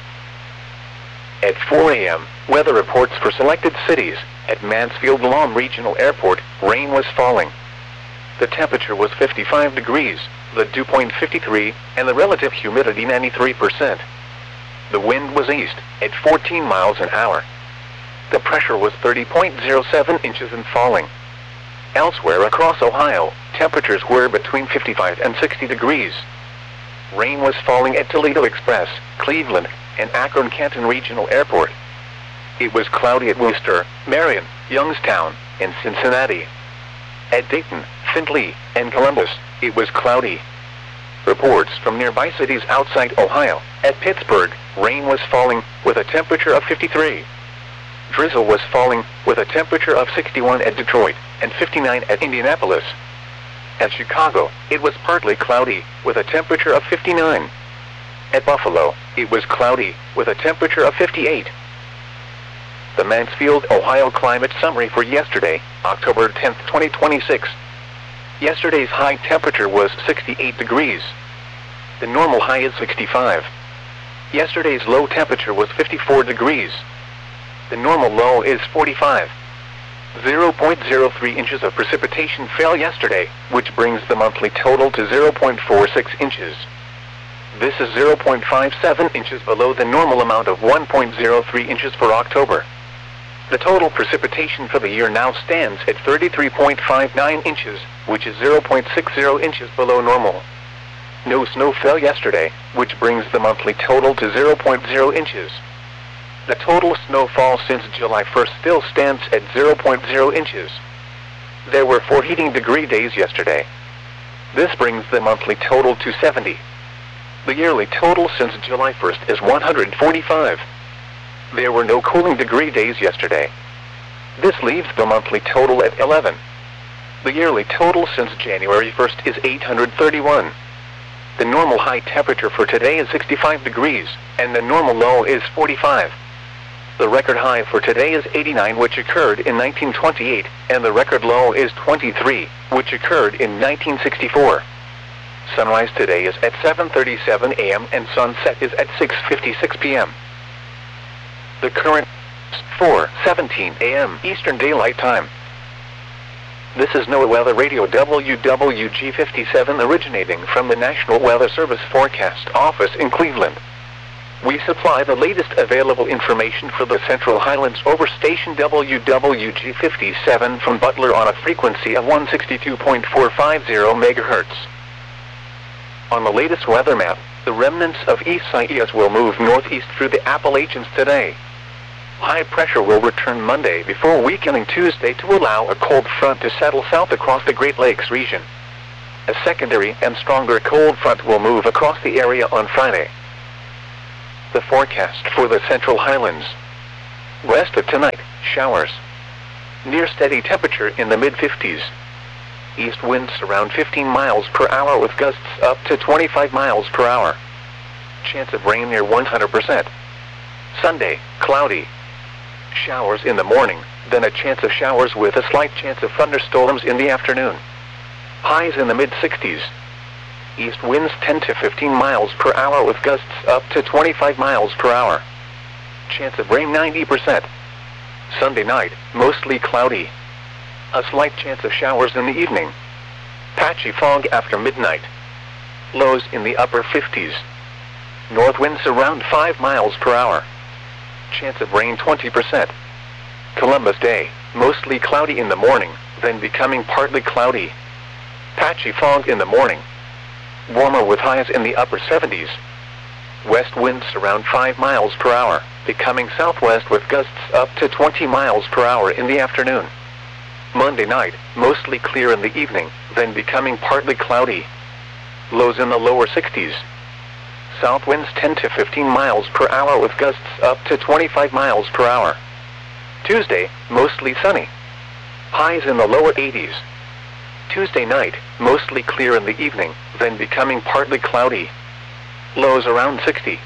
At 4 a.m., weather reports for selected cities. At Mansfield Lahm Regional Airport, rain was falling. The temperature was 55 degrees, the dew point 53, and the relative humidity 93%. The wind was east, at 14 miles an hour. The pressure was 30.07 inches and falling. Elsewhere across Ohio, temperatures were between 55 and 60 degrees. Rain was falling at Toledo Express, Cleveland, and Akron-Canton Regional Airport. It was cloudy at Worcester, Marion, Youngstown, and Cincinnati. At Dayton, Findlay, and Columbus, it was cloudy. Reports from nearby cities outside Ohio. At Pittsburgh, rain was falling with a temperature of 53. Drizzle was falling with a temperature of 61 at Detroit and 59 at Indianapolis. At Chicago, it was partly cloudy with a temperature of 59. At Buffalo, it was cloudy with a temperature of 58. The Mansfield, Ohio climate summary for yesterday, October 10, 2026. Yesterday's high temperature was 68 degrees. The normal high is 65. Yesterday's low temperature was 54 degrees. The normal low is 45. 0.03 inches of precipitation fell yesterday, which brings the monthly total to 0.46 inches. This is 0.57 inches below the normal amount of 1.03 inches for October. The total precipitation for the year now stands at 33.59 inches, which is 0.60 inches below normal. No snow fell yesterday, which brings the monthly total to 0.0 inches. The total snowfall since July 1st still stands at 0.0 inches. There were 4 heating degree days yesterday. This brings the monthly total to 70. The yearly total since July 1st is 145. There were no cooling degree days yesterday. This leaves the monthly total at 11. The yearly total since January 1st is 831. The normal high temperature for today is 65 degrees, and the normal low is 45. The record high for today is 89, which occurred in 1928, and the record low is 23, which occurred in 1964. Sunrise today is at 7:37 a.m. and sunset is at 6:56 p.m. The current is 4:17 a.m. Eastern Daylight Time. This is NOAA Weather Radio WWG57 originating from the National Weather Service Forecast Office in Cleveland. We supply the latest available information for the Central Highlands over station WWG57 from Butler on a frequency of 162.450 MHz. On the latest weather map, the remnants of Isaias will move northeast through the Appalachians today. High pressure will return Monday before weakening Tuesday to allow a cold front to settle south across the Great Lakes region. A secondary and stronger cold front will move across the area on Friday. The forecast for the Central Highlands. West of tonight, showers. Near steady temperature in the mid-50s. East winds around 15 miles per hour with gusts up to 25 miles per hour. Chance of rain near 100%. Sunday, cloudy. Showers in the morning, then a chance of showers with a slight chance of thunderstorms in the afternoon. Highs in the mid-60s. East winds 10 to 15 miles per hour with gusts up to 25 miles per hour. Chance of rain 90%. Sunday night, mostly cloudy. A slight chance of showers in the evening. Patchy fog after midnight. Lows in the upper 50s. North winds around 5 miles per hour. Chance of rain 20%. Columbus Day, mostly cloudy in the morning, then becoming partly cloudy. Patchy fog in the morning. Warmer with highs in the upper 70s. West winds around 5 miles per hour, becoming southwest with gusts up to 20 miles per hour in the afternoon. Monday night, mostly clear in the evening, then becoming partly cloudy. Lows in the lower 60s. South winds 10 to 15 miles per hour with gusts up to 25 miles per hour. Tuesday, mostly sunny. Highs in the lower 80s. Tuesday night, mostly clear in the evening, then becoming partly cloudy. Lows around 60.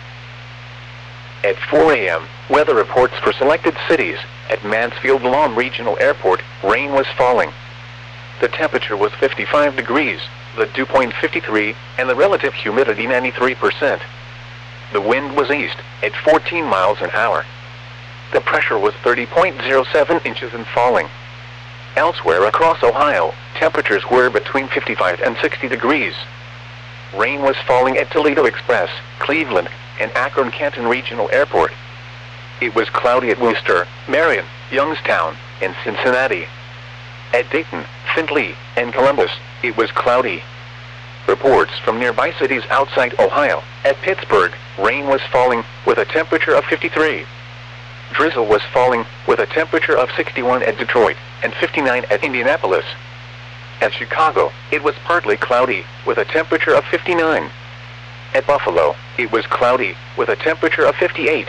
At 4 a.m., weather reports for selected cities. At Mansfield Lawn Regional Airport, rain was falling. The temperature was 55 degrees, the dew point 53, and the relative humidity 93%. The wind was east, at 14 miles an hour. The pressure was 30.07 inches and falling. Elsewhere across Ohio, temperatures were between 55 and 60 degrees. Rain was falling at Toledo Express, Cleveland, and Akron-Canton Regional Airport. It was cloudy at Worcester, Marion, Youngstown, and Cincinnati. At Dayton, Findlay, and Columbus, it was cloudy. Reports from nearby cities outside Ohio. At Pittsburgh, rain was falling with a temperature of 53. Drizzle was falling with a temperature of 61 at Detroit and 59 at Indianapolis. At Chicago, it was partly cloudy with a temperature of 59. At Buffalo, it was cloudy with a temperature of 58.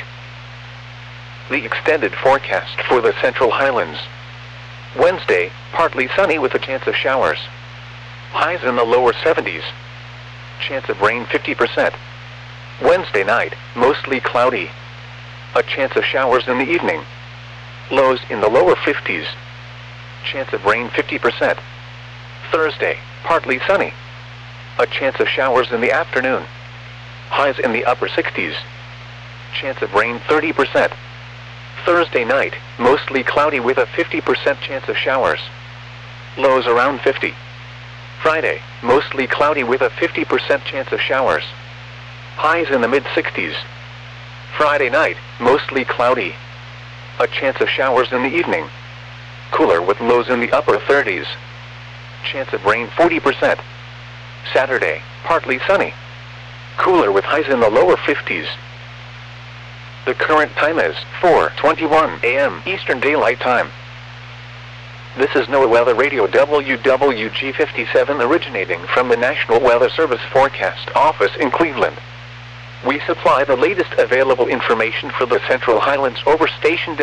The extended forecast for the Central Highlands. Wednesday, partly sunny with a chance of showers. Highs in the lower 70s. Chance of rain 50%. Wednesday night, mostly cloudy. A chance of showers in the evening. Lows in the lower 50s. Chance of rain 50%. Thursday, partly sunny. A chance of showers in the afternoon. Highs in the upper 60s. Chance of rain 30%. Thursday night, mostly cloudy with a 50% chance of showers. Lows around 50. Friday, mostly cloudy with a 50% chance of showers. Highs in the mid-60s. Friday night, mostly cloudy. A chance of showers in the evening. Cooler with lows in the upper 30s. Chance of rain 40%. Saturday, partly sunny. Cooler with highs in the lower 50s. The current time is 4:21 a.m. Eastern Daylight Time. This is NOAA Weather Radio WWG57 originating from the National Weather Service Forecast Office in Cleveland. We supply the latest available information for the Central Highlands over station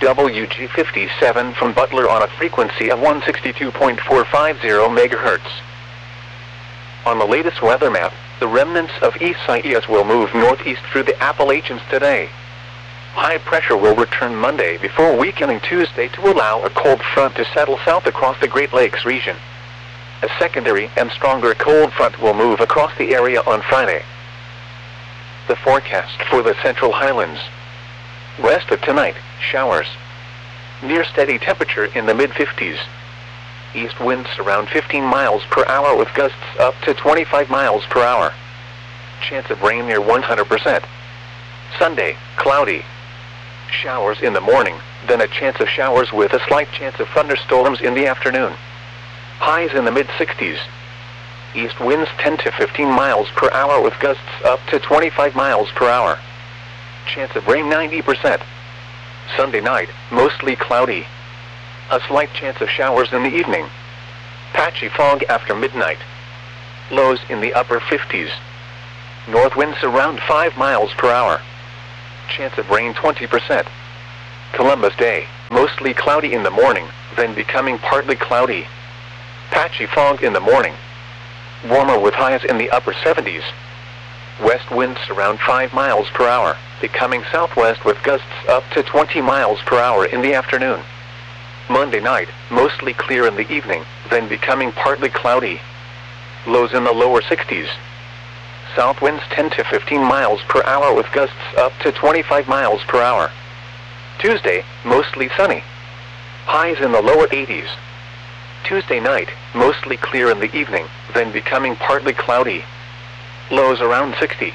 WWG57 from Butler on a frequency of 162.450 MHz. On the latest weather map, the remnants of Isaias will move northeast through the Appalachians today. High pressure will return Monday before weakening Tuesday to allow a cold front to settle south across the Great Lakes region. A secondary and stronger cold front will move across the area on Friday. The forecast for the Central Highlands. West of tonight, showers. Near steady temperature in the mid-50s. East winds around 15 miles per hour with gusts up to 25 miles per hour. Chance of rain near 100%. Sunday, cloudy. Showers in the morning, then a chance of showers with a slight chance of thunderstorms in the afternoon. Highs in the mid-60s. East winds 10 to 15 miles per hour with gusts up to 25 miles per hour. Chance of rain 90%. Sunday night, mostly cloudy. A slight chance of showers in the evening. Patchy fog after midnight. lows in the upper 50s. North winds around 5 miles per hour. Chance of rain 20%. Columbus Day, mostly cloudy in the morning, then becoming partly cloudy. Patchy fog in the morning. Warmer with highs in the upper 70s. West winds around 5 miles per hour, becoming southwest with gusts up to 20 miles per hour in the afternoon. Monday night, mostly clear in the evening, then becoming partly cloudy. Lows in the lower 60s. South winds 10 to 15 miles per hour with gusts up to 25 miles per hour. Tuesday, mostly sunny. Highs in the lower 80s. Tuesday night, mostly clear in the evening, then becoming partly cloudy. Lows around 60.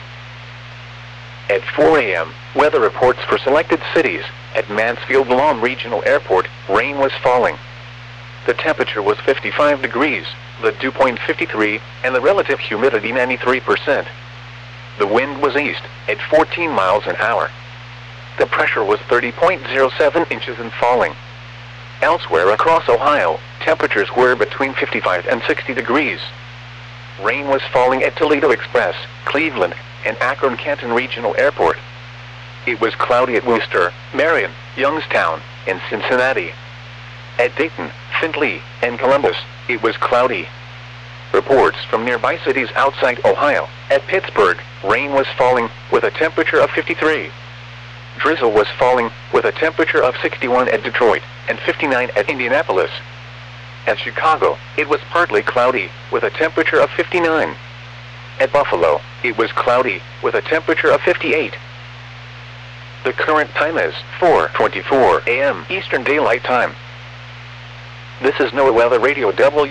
At 4 a.m., weather reports for selected cities. At Mansfield Lawn Regional Airport, rain was falling. The temperature was 55 degrees, the dew point 53, and the relative humidity 93%. The wind was east, at 14 miles an hour. The pressure was 30.07 inches and falling. Elsewhere across Ohio, temperatures were between 55 and 60 degrees. Rain was falling at Toledo Express, Cleveland, and Akron-Canton Regional Airport. It was cloudy at Worcester, Marion, Youngstown, and Cincinnati. At Dayton, Findlay, and Columbus, it was cloudy. Reports from nearby cities outside Ohio. At Pittsburgh, rain was falling with a temperature of 53. Drizzle was falling with a temperature of 61 at Detroit and 59 at Indianapolis. At Chicago, it was partly cloudy with a temperature of 59. At Buffalo, it was cloudy with a temperature of 58. The current time is 4:24 a.m. Eastern Daylight Time. This is NOAA Weather Radio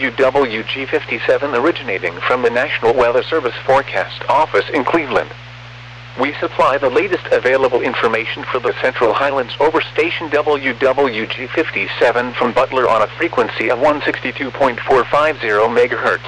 WWG57 originating from the National Weather Service Forecast Office in Cleveland. We supply the latest available information for the Central Highlands over station WWG57 from Butler on a frequency of 162.450 MHz.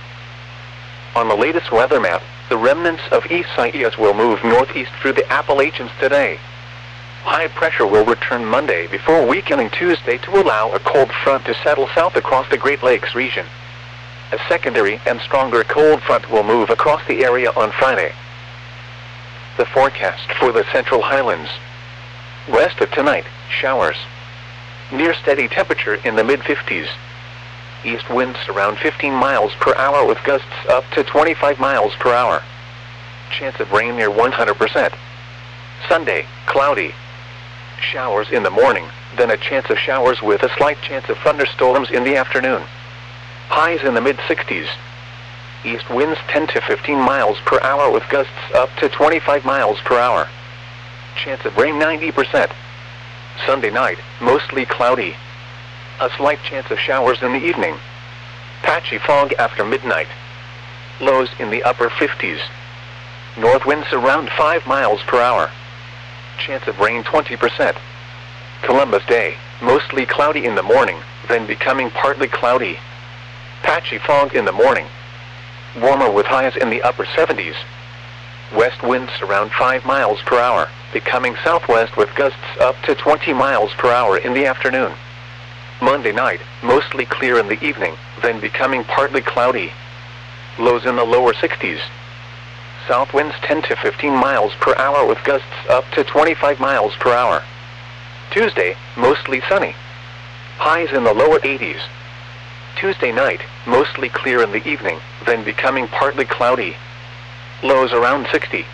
On the latest weather map, the remnants of Isaias will move northeast through the Appalachians today. High pressure will return Monday before weakening Tuesday to allow a cold front to settle south across the Great Lakes region. A secondary and stronger cold front will move across the area on Friday. The forecast for the Central Highlands. West of tonight, showers. Near steady temperature in the mid-50s. East winds around 15 miles per hour with gusts up to 25 miles per hour. Chance of rain near 100%. Sunday, cloudy. Showers in the morning, then a chance of showers with a slight chance of thunderstorms in the afternoon. Highs in the mid-60s. East winds 10 to 15 miles per hour with gusts up to 25 miles per hour. Chance of rain 90%. Sunday night, mostly cloudy. A slight chance of showers in the evening. Patchy fog after midnight. Lows in the upper 50s. North winds around 5 miles per hour. Chance of rain 20%. Columbus Day, mostly cloudy in the morning, then becoming partly cloudy. Patchy fog in the morning. Warmer with highs in the upper 70s. West winds around 5 miles per hour, becoming southwest with gusts up to 20 miles per hour in the afternoon. Monday night, mostly clear in the evening, then becoming partly cloudy. Lows in the lower 60s. South winds 10 to 15 miles per hour with gusts up to 25 miles per hour. Tuesday, mostly sunny. Highs in the lower 80s. Tuesday night, mostly clear in the evening, then becoming partly cloudy. Lows around 60.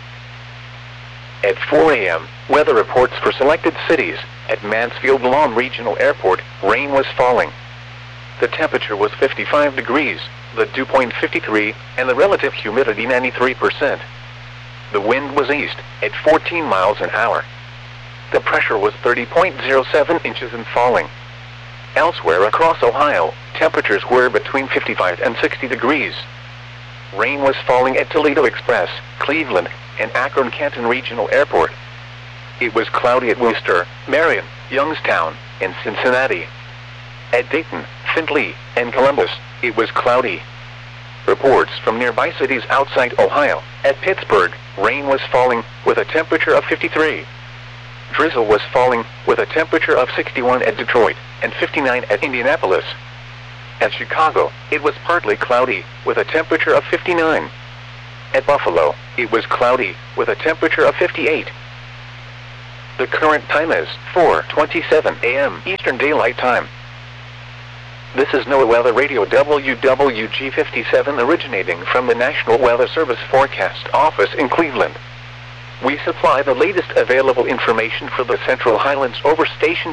At 4 a.m., weather reports for selected cities. At Mansfield Lawn Regional Airport, rain was falling. The temperature was 55 degrees, the dew point 53, and the relative humidity 93%. The wind was east, at 14 miles an hour. The pressure was 30.07 inches and falling. Elsewhere across Ohio, temperatures were between 55 and 60 degrees. Rain was falling at Toledo Express, Cleveland, and Akron-Canton Regional Airport. It was cloudy at Worcester, Marion, Youngstown, and Cincinnati. At Dayton, Findlay, and Columbus, it was cloudy. Reports from nearby cities outside Ohio. At Pittsburgh, rain was falling with a temperature of 53. Drizzle was falling with a temperature of 61 at Detroit and 59 at Indianapolis. At Chicago, it was partly cloudy, with a temperature of 59. At Buffalo, it was cloudy, with a temperature of 58. The current time is 4:27 a.m. Eastern Daylight Time. This is NOAA Weather Radio WWG57 originating from the National Weather Service Forecast Office in Cleveland. We supply the latest available information for the Central Highlands over station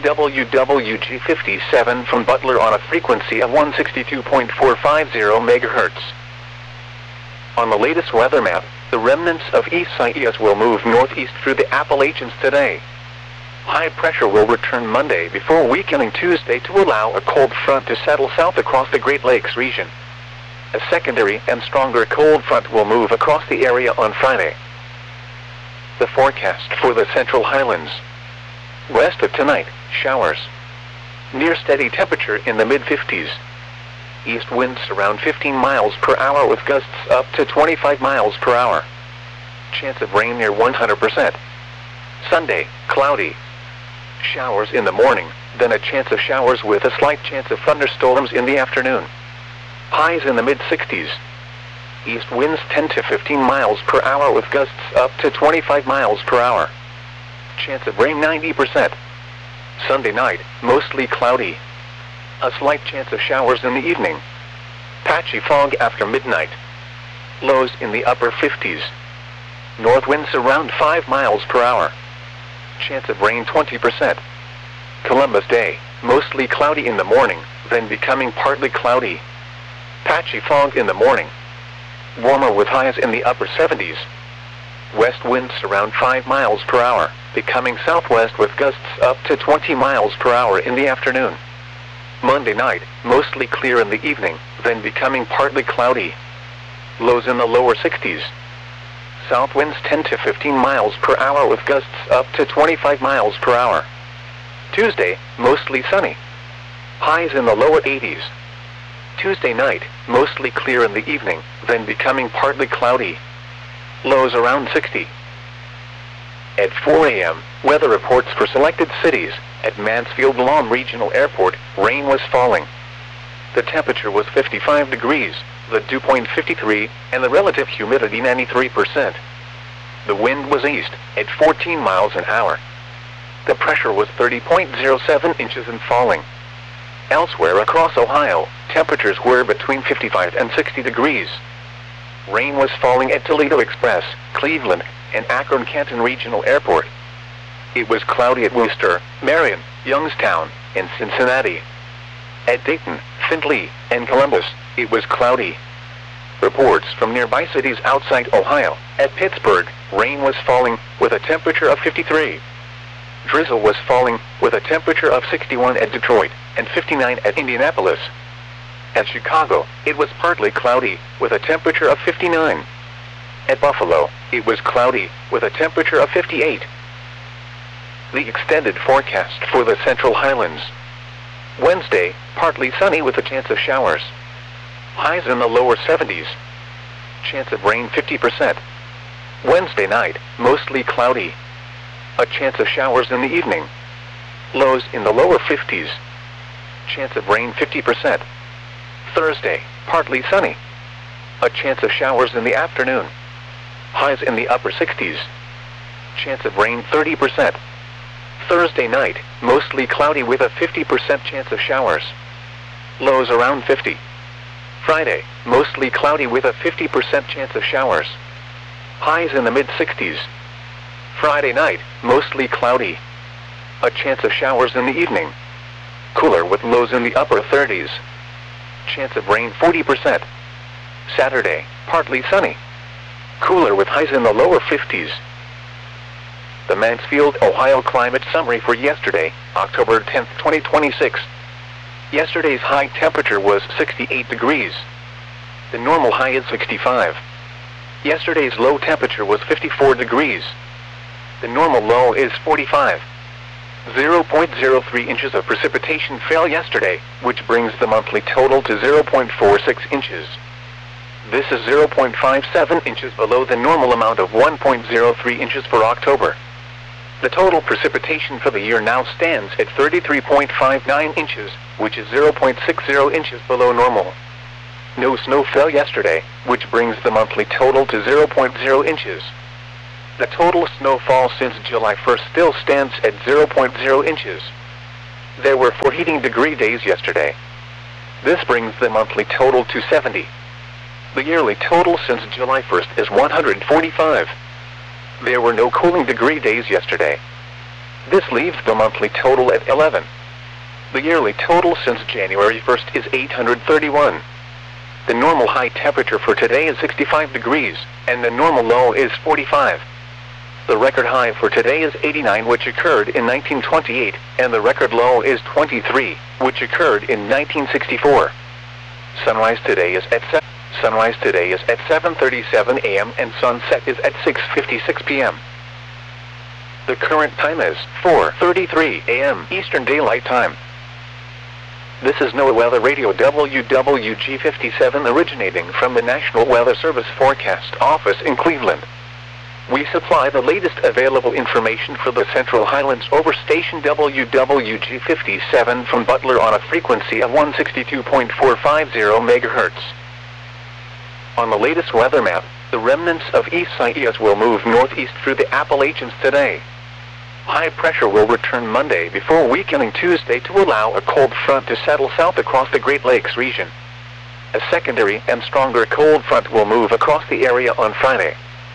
WWG57 from Butler on a frequency of 162.450 MHz. On the latest weather map, the remnants of Isaias will move northeast through the Appalachians today. High pressure will return Monday before weakening Tuesday to allow a cold front to settle south across the Great Lakes region. A secondary and stronger cold front will move across the area on Friday. The forecast for the Central Highlands. West of tonight, showers. Near steady temperature in the mid-50s. East winds around 15 miles per hour with gusts up to 25 miles per hour. Chance of rain near 100%. Sunday, cloudy. Showers in the morning, then a chance of showers with a slight chance of thunderstorms in the afternoon. Highs in the mid-60s. East winds 10 to 15 miles per hour with gusts up to 25 miles per hour. Chance of rain 90%. Sunday night, mostly cloudy. A slight chance of showers in the evening. Patchy fog after midnight. Lows in the upper 50s. North winds around 5 miles per hour. Chance of rain 20%. Columbus Day, mostly cloudy in the morning, then becoming partly cloudy. Patchy fog in the morning. Warmer with highs in the upper 70s. West winds around 5 miles per hour, becoming southwest with gusts up to 20 miles per hour in the afternoon. Monday night, mostly clear in the evening, then becoming partly cloudy. Lows in the lower 60s. South winds 10 to 15 miles per hour with gusts up to 25 miles per hour. Tuesday, mostly sunny. Highs in the lower 80s. Tuesday night, mostly clear in the evening, then becoming partly cloudy. Lows around 60. At 4 a.m., weather reports for selected cities. At Mansfield-Lahm Regional Airport, rain was falling. The temperature was 55 degrees, the dew point 53, and the relative humidity 93%. The wind was east, at 14 miles an hour. The pressure was 30.07 inches and falling. Elsewhere across Ohio, temperatures were between 55 and 60 degrees. Rain was falling at Toledo Express, Cleveland, and Akron-Canton Regional Airport. It was cloudy at Worcester, Marion, Youngstown, and Cincinnati. At Dayton, Findlay, and Columbus, it was cloudy. Reports from nearby cities outside Ohio. At Pittsburgh, rain was falling, with a temperature of 53. Drizzle was falling, with a temperature of 61 at Detroit, and 59 at Indianapolis. At Chicago, it was partly cloudy, with a temperature of 59. At Buffalo, it was cloudy, with a temperature of 58. The extended forecast for the Central Highlands. Wednesday, partly sunny with a chance of showers. Highs in the lower 70s. Chance of rain 50%. Wednesday night, mostly cloudy. A chance of showers in the evening. Lows in the lower 50s. Chance of rain 50%. Thursday, partly sunny. A chance of showers in the afternoon. Highs in the upper 60s. Chance of rain 30%. Thursday night, mostly cloudy with a 50% chance of showers. Lows around 50. Friday, mostly cloudy with a 50% chance of showers. Highs in the mid-60s. Friday night, mostly cloudy. A chance of showers in the evening. Cooler with lows in the upper 30s. Chance of rain 40%. Saturday, partly sunny. Cooler with highs in the lower 50s. The Mansfield, Ohio climate summary for yesterday, October 10, 2026. Yesterday's high temperature was 68 degrees. The normal high is 65. Yesterday's low temperature was 54 degrees. The normal low is 45. 0.03 inches of precipitation fell yesterday, which brings the monthly total to 0.46 inches. This is 0.57 inches below the normal amount of 1.03 inches for October. The total precipitation for the year now stands at 33.59 inches, which is 0.60 inches below normal. No snow fell yesterday, which brings the monthly total to 0.0 inches. The total snowfall since July 1st still stands at 0.0 inches. There were 4 heating degree days yesterday. This brings the monthly total to 70. The yearly total since July 1st is 145. There were no cooling degree days yesterday. This leaves the monthly total at 11. The yearly total since January 1st is 831. The normal high temperature for today is 65 degrees, and the normal low is 45. The record high for today is 89, which occurred in 1928, and the record low is 23, which occurred in 1964. Sunrise today is at 7:37 a.m. and sunset is at 6:56 p.m. The current time is 4:33 a.m. Eastern Daylight Time. This is NOAA Weather Radio WWG57 originating from the National Weather Service Forecast Office in Cleveland. We supply the latest available information for the Central Highlands over station WWG57 from Butler on a frequency of 162.450 MHz. On the latest weather map, the remnants of Isaias will move northeast through the Appalachians today. High pressure will return Monday before weakening Tuesday to allow a cold front to settle south across the Great Lakes region. A secondary and stronger cold front will move across the area on Friday.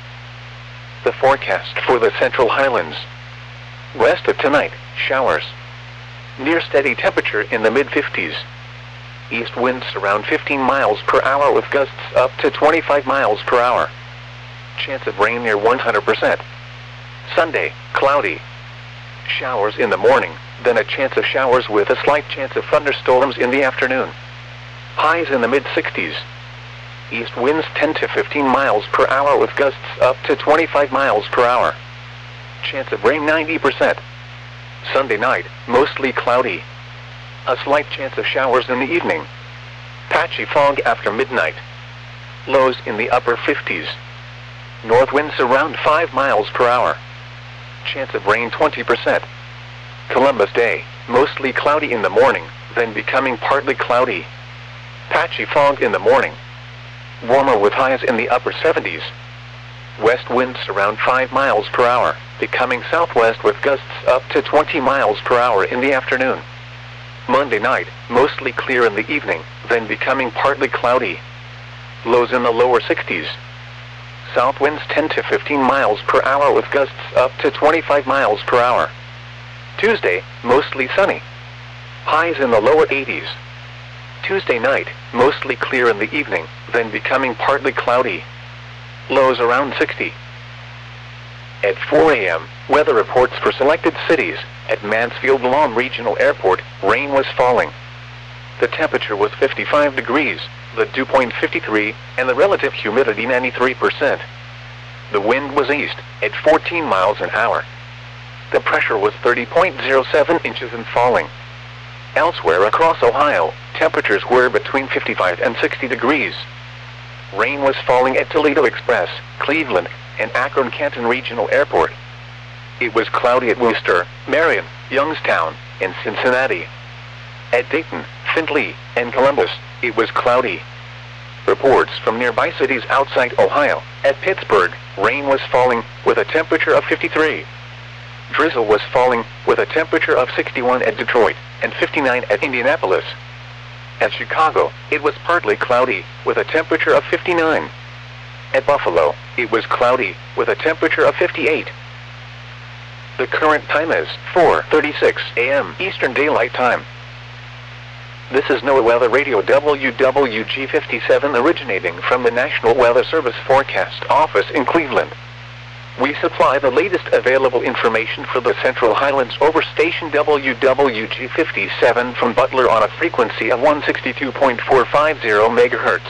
The forecast for the Central Highlands. West of tonight, showers. Near steady temperature in the mid-50s. East winds around 15 miles per hour with gusts up to 25 miles per hour. Chance of rain near 100%. Sunday, cloudy. Showers in the morning, then a chance of showers with a slight chance of thunderstorms in the afternoon. Highs in the mid-60s. East winds 10 to 15 miles per hour with gusts up to 25 miles per hour. Chance of rain 90%. Sunday night, mostly cloudy. A slight chance of showers in the evening. Patchy fog after midnight. Lows in the upper 50s. North winds around 5 miles per hour. Chance of rain 20%. Columbus Day, mostly cloudy in the morning, then becoming partly cloudy. Patchy fog in the morning. Warmer with highs in the upper 70s. West winds around 5 miles per hour, becoming southwest with gusts up to 20 miles per hour in the afternoon. Monday night, mostly clear in the evening, then becoming partly cloudy. Lows in the lower 60s. South winds 10 to 15 miles per hour with gusts up to 25 miles per hour. Tuesday, mostly sunny. Highs in the lower 80s. Tuesday night, mostly clear in the evening, then becoming partly cloudy. Lows around 60. At 4 a.m., weather reports for selected cities. At Mansfield Lawn Regional Airport, rain was falling. The temperature was 55 degrees, the dew point 53, and the relative humidity 93%. The wind was east, at 14 miles an hour. The pressure was 30.07 inches and falling. Elsewhere across Ohio, temperatures were between 55 and 60 degrees. Rain was falling at Toledo Express, Cleveland, and Akron-Canton Regional Airport. It was cloudy at Worcester, Marion, Youngstown, and Cincinnati. At Dayton, Findlay, and Columbus, it was cloudy. Reports from nearby cities outside Ohio. At Pittsburgh, rain was falling with a temperature of 53. Drizzle was falling with a temperature of 61 at Detroit and 59 at Indianapolis. At Chicago, it was partly cloudy with a temperature of 59. At Buffalo, it was cloudy with a temperature of 58. The current time is 4:36 a.m. Eastern Daylight Time. This is NOAA Weather Radio WWG57 originating from the National Weather Service Forecast Office in Cleveland. We supply the latest available information for the Central Highlands over station WWG57 from Butler on a frequency of 162.450 MHz.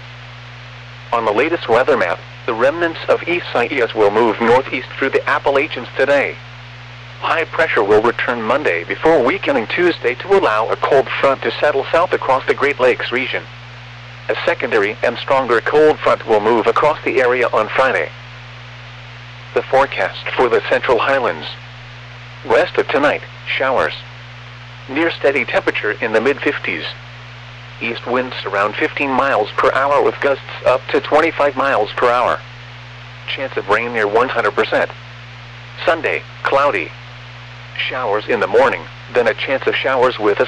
On the latest weather map, the remnants of Isaias will move northeast through the Appalachians today. High pressure will return Monday before weakening Tuesday to allow a cold front to settle south across the Great Lakes region. A secondary and stronger cold front will move across the area on Friday. The forecast for the Central Highlands. West of tonight, showers. Near steady temperature in the mid-50s. East winds around 15 miles per hour with gusts up to 25 miles per hour. Chance of rain near 100%. Sunday, cloudy. Showers in the morning, then a chance of showers with a